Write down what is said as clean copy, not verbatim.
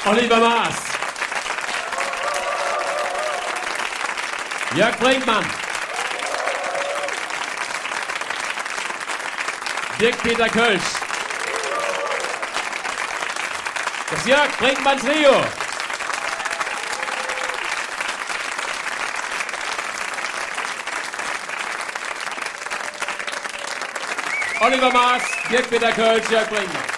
Oliver Maas. Jörg Brinkmann. Dirk-Peter Kölsch. Das Jörg Brinkmann Trio. Oliver Maas, Dirk-Peter Kölsch, Jörg Brinkmann.